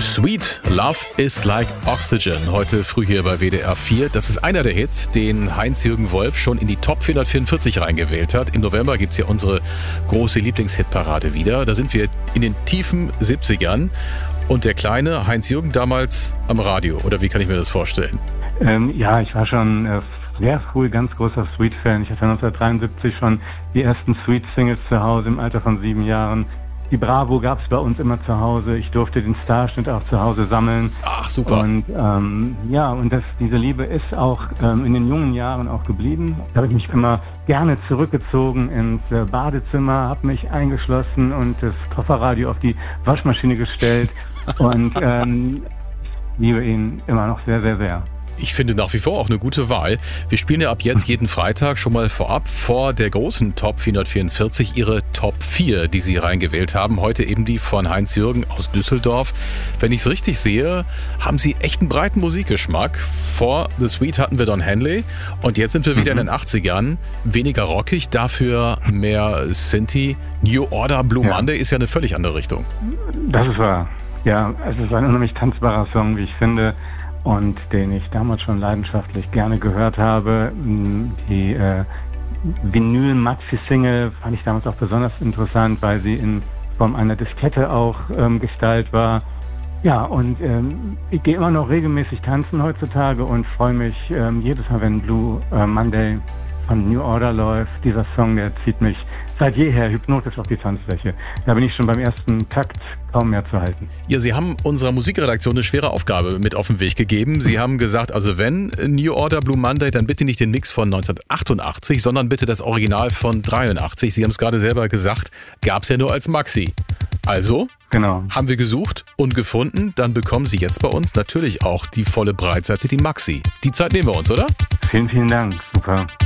Sweet, Love is like Oxygen, heute früh hier bei WDR 4. Das ist einer der Hits, den Heinz-Jürgen Wolf schon in die Top 444 reingewählt hat. Im November gibt es ja unsere große Lieblingshitparade wieder. Da sind wir in den tiefen 70ern und der kleine Heinz-Jürgen damals am Radio. Oder wie kann ich mir das vorstellen? Ja, ich war schon sehr früh ganz großer Sweet-Fan. Ich hatte 1973 schon die ersten Sweet-Singles zu Hause im Alter von 7 Jahren. Die Bravo gab es bei uns immer zu Hause. Ich durfte den Starschnitt auch zu Hause sammeln. Ach, super. Und diese Liebe ist auch in den jungen Jahren auch geblieben. Da habe ich mich immer gerne zurückgezogen ins Badezimmer, habe mich eingeschlossen und das Kofferradio auf die Waschmaschine gestellt. Und ich liebe ihn immer noch sehr, sehr, sehr. Ich finde nach wie vor auch eine gute Wahl. Wir spielen ja ab jetzt jeden Freitag schon mal vorab vor der großen Top 444 Ihre Top 4, die Sie reingewählt haben. Heute eben die von Heinz-Jürgen aus Düsseldorf. Wenn ich es richtig sehe, haben Sie echt einen breiten Musikgeschmack. Vor The Sweet hatten wir Don Henley und jetzt sind wir wieder in den 80ern. Weniger rockig, dafür mehr Synthie. New Order, Blue Monday ist ja eine völlig andere Richtung. Das ist wahr. Ja, es ist ein unheimlich tanzbarer Song, wie ich finde. Und den ich damals schon leidenschaftlich gerne gehört habe. Die Vinyl-Maxi-Single fand ich damals auch besonders interessant, weil sie in Form einer Diskette auch gestaltet war. Ja, und ich gehe immer noch regelmäßig tanzen heutzutage und freue mich jedes Mal, wenn Blue Monday von New Order läuft. Dieser Song, der zieht mich seit jeher hypnotisch auf die Tanzfläche. Da bin ich schon beim ersten Takt kaum mehr zu halten. Ja, Sie haben unserer Musikredaktion eine schwere Aufgabe mit auf den Weg gegeben. Sie haben gesagt, also wenn New Order Blue Monday, dann bitte nicht den Mix von 1988, sondern bitte das Original von 83. Sie haben es gerade selber gesagt, gab es ja nur als Maxi. Also haben wir gesucht und gefunden, dann bekommen Sie jetzt bei uns natürlich auch die volle Breitseite, die Maxi. Die Zeit nehmen wir uns, oder? Vielen, vielen Dank. Super.